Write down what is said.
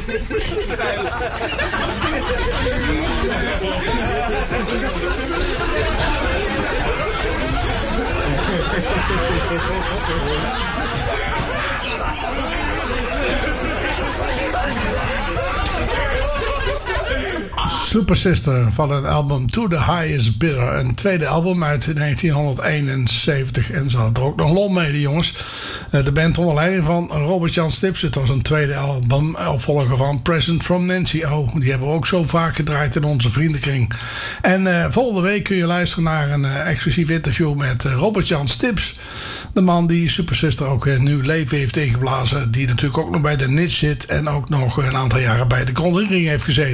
Super Sister van het album To The Highest Bidder. Een tweede album uit 1971. En ze hadden er ook nog lol mee, de jongens. De band onder leiding van Robert-Jan Stips. Het was een tweede album, opvolger van Present from Nancy O. Die hebben we ook zo vaak gedraaid in onze vriendenkring. En volgende week kun je luisteren naar een exclusief interview met Robert-Jan Stips. De man die Super Sister ook een nieuw leven heeft ingeblazen. Die natuurlijk ook nog bij de Nits zit. En ook nog een aantal jaren bij de Grondring heeft gezeten.